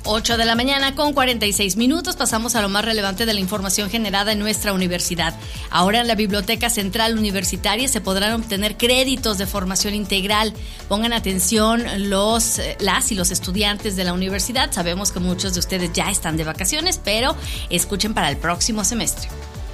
8 de la mañana con 46 minutos. Pasamos a lo más relevante de la información generada en nuestra universidad. Ahora en la Biblioteca Central Universitaria se podrán obtener créditos de formación integral. Pongan atención las y los estudiantes de la universidad. Sabemos que muchos de ustedes ya están de vacaciones, pero escuchen para el próximo semestre.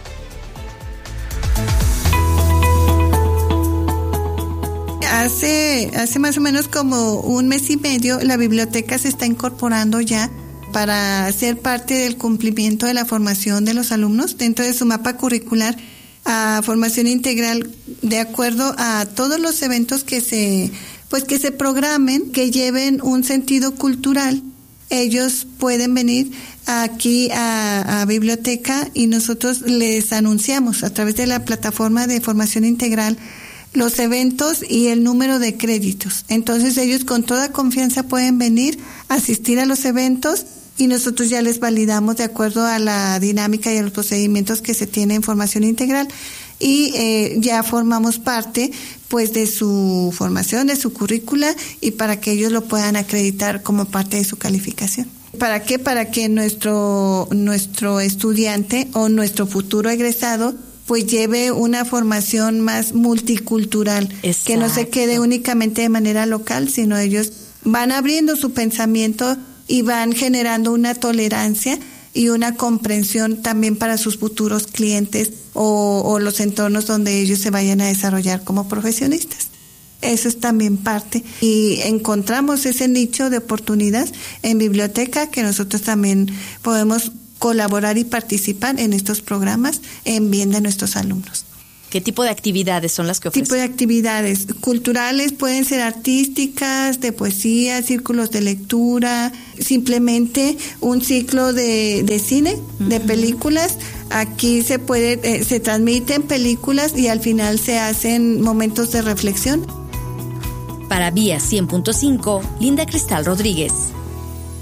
Hace más o menos como un mes y medio la biblioteca se está incorporando ya para ser parte del cumplimiento de la formación de los alumnos dentro de su mapa curricular a formación integral, de acuerdo a todos los eventos que se programen, que lleven un sentido cultural. Ellos pueden venir aquí a biblioteca y nosotros les anunciamos a través de la plataforma de formación integral los eventos y el número de créditos. Entonces ellos con toda confianza pueden venir, asistir a los eventos y nosotros ya les validamos de acuerdo a la dinámica y a los procedimientos que se tiene en formación integral y ya formamos parte pues de su formación, de su currícula y para que ellos lo puedan acreditar como parte de su calificación. ¿Para qué? Para que nuestro estudiante o nuestro futuro egresado pues lleve una formación más multicultural. Exacto. Que no se quede únicamente de manera local, sino ellos van abriendo su pensamiento y van generando una tolerancia y una comprensión también para sus futuros clientes o los entornos donde ellos se vayan a desarrollar como profesionistas. Eso es también parte. Y encontramos ese nicho de oportunidad en biblioteca que nosotros también podemos colaborar y participar en estos programas en bien de nuestros alumnos. ¿Qué tipo de actividades son las que ofrecen? Tipo de actividades culturales, pueden ser artísticas, de poesía, círculos de lectura, simplemente un ciclo de cine, de películas. Aquí se transmiten películas y al final se hacen momentos de reflexión. Para Vía 100.5, Linda Cristal Rodríguez.